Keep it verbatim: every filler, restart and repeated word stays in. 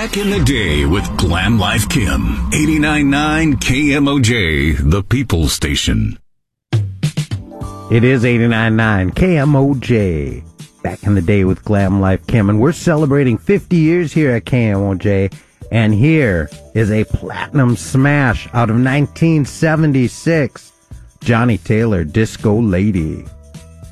Back in the Day with Glam Life Kim. eighty-nine point nine K M O J, the People's Station. It is eighty-nine point nine K M O J. Back in the Day with Glam Life Kim. And we're celebrating fifty years here at K M O J. And here is a platinum smash out of nineteen seventy-six. Johnny Taylor, Disco Lady.